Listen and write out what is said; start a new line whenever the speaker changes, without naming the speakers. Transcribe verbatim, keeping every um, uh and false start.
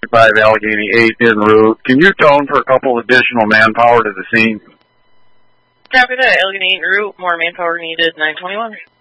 five Allegheny eight en route. Can you tone for a couple additional manpower to the scene?
Copy that. Allegheny eight en route. More manpower needed. nine twenty-one.